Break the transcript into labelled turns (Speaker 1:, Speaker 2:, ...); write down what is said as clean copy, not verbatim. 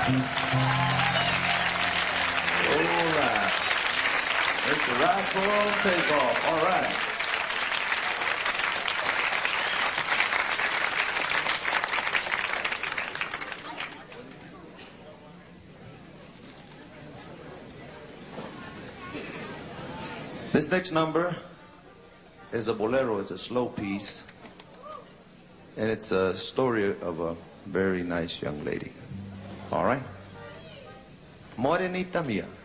Speaker 1: All right. It's a rifle takeoff. All right. This next number is a bolero. It's a slow piece. And it's a story of a very nice young lady. All right? Morenita mía.